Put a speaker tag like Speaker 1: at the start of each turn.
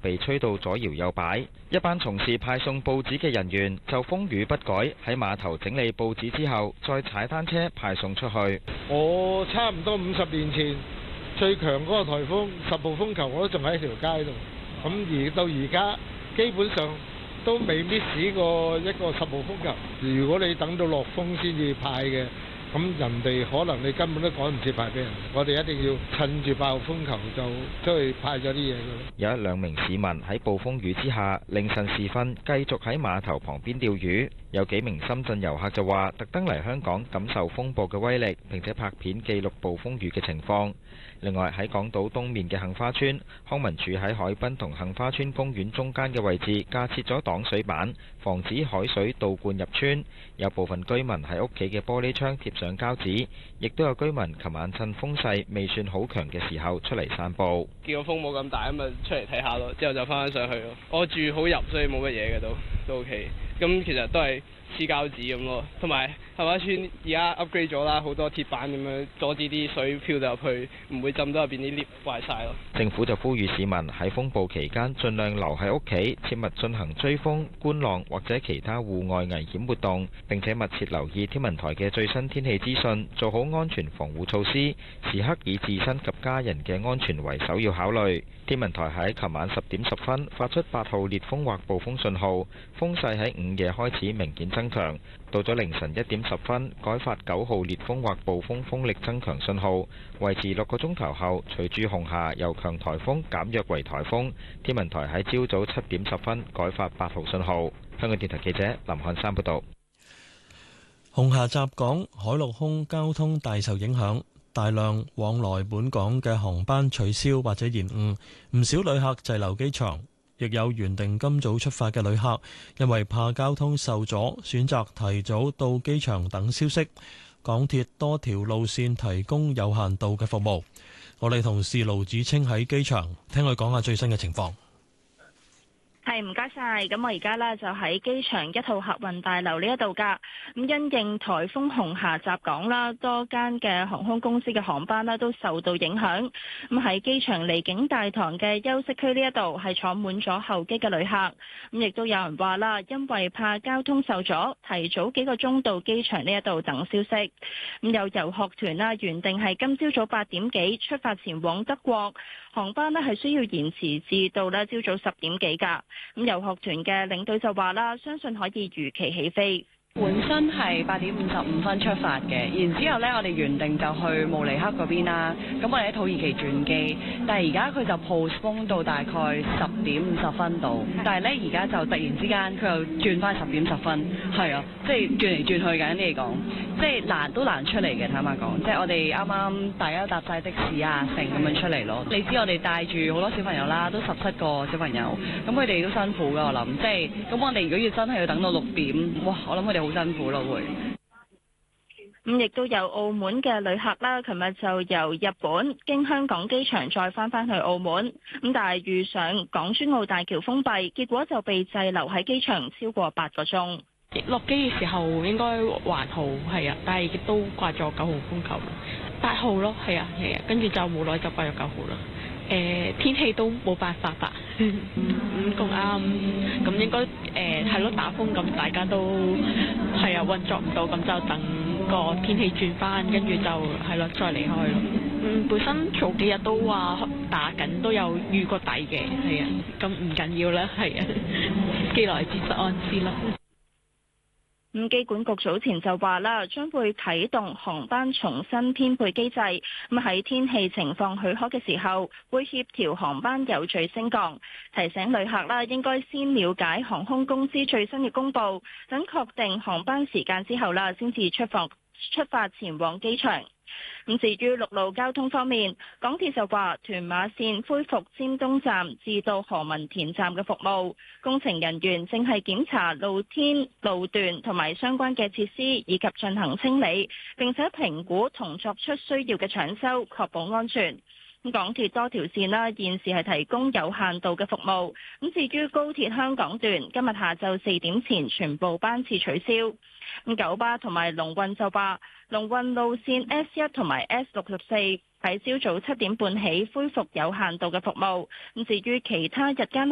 Speaker 1: 被吹到左搖右擺。一班從事派送報紙嘅人員就風雨不改，喺碼頭整理報紙之後，再踩單車派送出去。
Speaker 2: 我差唔多50年前最強嗰個颱風10號風球，我都仲喺條街度。咁而到而家基本上都未 miss 過一個10號風球。如果你等到落風先至派嘅，咁人哋可能你根本都趕唔切派俾人。我哋一定要趁住8號風球就出去派咗啲嘢。
Speaker 1: 有1、2名市民喺暴風雨之下，凌晨時分繼續喺碼頭旁邊釣魚。有幾名深圳遊客就話，特登嚟香港感受風暴嘅威力，並且拍片記錄暴風雨嘅情況。另外喺港島東面嘅杏花村，康文署喺海濱同杏花村公園中間嘅位置架設咗擋水板，防止海水倒灌入村。有部分居民喺屋企嘅玻璃窗貼上膠紙，亦都有居民琴晚趁風勢未算好強嘅時候出嚟散步。
Speaker 3: 見個風冇咁大，咁咪出嚟睇下咯，之後就翻上去咯。我住好入，所以冇乜嘢嘅都 OK。咁其實都係黐膠紙咁咯，同埋杏花村而家 upgrade 咗啦，好多鐵板咁樣阻止啲水漂到入去，唔會浸到入邊啲 lift 壞晒咯。
Speaker 1: 政府就呼籲市民喺風暴期間盡量留喺屋企，切勿進行追風、觀浪或者其他戶外危險活動，並且密切留意天文台嘅最新天氣資訊，做好安全防護措施，時刻以自身及家人嘅安全為首要考慮。天文台喺琴晚10點10分發出8號烈風或暴風信號，風勢喺午夜開始明顯增強，到咗凌晨1點10分改發9號烈風或暴風風力增強信號，維持6個鐘頭後，隨住紅霞由強颱風減弱為颱風，天文台喺朝早7點10分改發8號信號。香港電台記者林漢山報道。
Speaker 4: 紅霞襲港，海陸空交通大受影響，大量往來本港嘅航班取消或者延誤，唔少旅客滯留機場，亦有原定今早出發嘅旅客，因為怕交通受阻，選擇提早到機場等消息。港鐵多條路線提供有限度嘅服務。我哋同事盧子清喺機場，聽佢講下最新嘅情況。
Speaker 5: 係，唔該晒。咁我而家呢就喺機場1號客運大樓呢一度噶。咁因應颱風紅霞襲港啦，多間嘅航空公司嘅航班呢都受到影響。咁喺機場離境大堂嘅休息區呢一度係坐滿咗候機嘅旅客。咁亦都有人話啦，因為怕交通受阻，提早幾個鐘到機場呢一度等消息。咁有遊學團啦，原定係今朝早8點幾出發前往德國，航班呢係需要延遲至到呢朝早10點幾㗎。咁遊學團嘅領隊就話啦，相信可以如期起飛。
Speaker 6: 本身係8點55分出發嘅，然之後呢，我哋原定就去慕尼黑嗰邊啦。咁我哋喺土耳其轉機，但係而家佢就 postpone 到大概10點50分度。但係呢，而家就突然之間佢又轉翻10點10分，係啊，即係轉嚟轉去緊啲嚟講，即係難出嚟嘅。坦白講，即係我哋啱啱大家搭晒的士啊，成咁樣出嚟咯。你知我哋帶住好多小朋友啦，都17個小朋友，咁佢哋都辛苦㗎。我諗即係咁，我哋如果要真係要等到6點，哇！我諗佢哋好辛苦咯，會。
Speaker 5: 咁亦都有澳門嘅旅客啦，琴日就由日本經香港機場再翻去澳門，咁但係遇上港珠澳大橋封閉，結果就被滯留喺機場超過8個鐘。
Speaker 7: 落機嘅時候應該還好，係啊，但係亦都掛咗9號風球，8號咯，係啊，跟住就冇耐就掛咗9號啦。天氣都冇辦法吧，咁啱，咁應該係咯，打風咁大家都係啊運作唔到，咁就等個天氣轉翻，跟住就係咯再離開咯。本身早幾日都話打緊，都有預過底嘅，係啊，咁唔緊要啦，係啊，既來之則安之啦。
Speaker 5: 咁機管局早前就話啦，將會啟動航班重新編配機制，咁喺天氣情況許可嘅時候，會協調航班有序升降，提醒旅客啦，應該先了解航空公司最新嘅公佈，等確定航班時間之後啦，先至出發前往機場。咁至於陸路交通方面，港鐵就話屯馬線恢復尖東站至到何文田站嘅服務，工程人員正係檢查露天路段同埋相關嘅設施，以及進行清理，並且評估同作出需要嘅搶修，確保安全。港鐵多條線啦，現時係提供有限度嘅服務。咁至於高鐵香港段，今日下晝4點前全部班次取消。咁九巴同埋龍運就話，龍運路線 S1 同埋 S64喺朝早7點半起恢復有限度嘅服務。咁至於其他日間